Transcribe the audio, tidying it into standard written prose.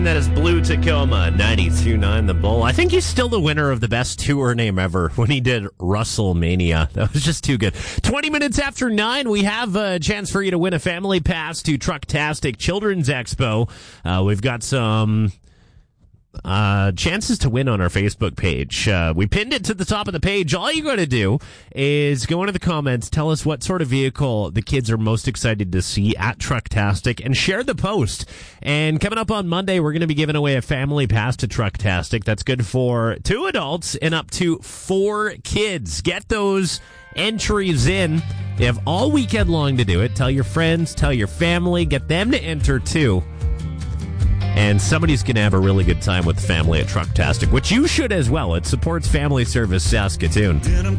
That is Blue Tacoma, 92.9 The Bull. I think he's still the winner of the best tour name ever when he did Russellmania. That was just too good. 20 minutes after 9, we have a chance for you to win a family pass to Trucktastic Children's Expo. We've got some chances to win on our Facebook page. We pinned it to the top of the page. All you got to do is go into the comments, tell us what sort of vehicle the kids are most excited to see at Trucktastic, and share the post. And coming up on Monday, we're going to be giving away a family pass to Trucktastic. That's good for 2 adults and up to 4 kids. Get those entries in. You have all weekend long to do it. Tell your friends, tell your family, get them to enter too. And somebody's going to have a really good time with the family at Trucktastic, which you should as well. It supports Family Service Saskatoon.